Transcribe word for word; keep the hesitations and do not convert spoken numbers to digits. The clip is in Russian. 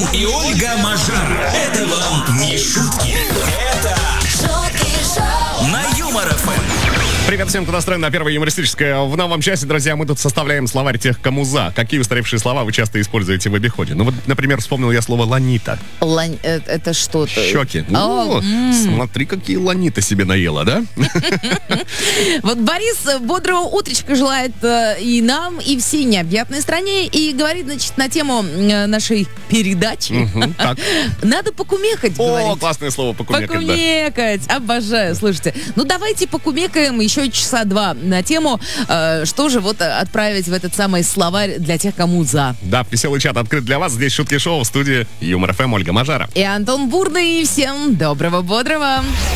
и Ольга Мажара. Это вам не шутки. Это шутки шоу на Юмор ФМ. Привет всем, кто настроен на первое юмористическое. В новом часе, друзья, мы тут составляем словарь тех, кому за. Какие устаревшие слова вы часто используете в обиходе? Ну вот, например, вспомнил я слово «ланита». Лань... э, Это что-то. Щеки. О, О, смотри, какие ланиты себе наела, да? Вот Борис бодрого утречка желает э, и нам, и всей необъятной стране, и говорит, значит, на тему э, нашей передачи. Мгм, так. Надо покумекать, О, говорит. классное слово «покумекать», да. Покумекать. Обожаю. Слушайте, ну давайте покумекаем еще часа два на тему, э, что же вот отправить в этот самый словарь для тех, кому за. Да, веселый чат открыт для вас. Здесь шутки шоу в студии Юмор ФМ Ольга Мажара. И Антон Бурный. Всем доброго, бодрого.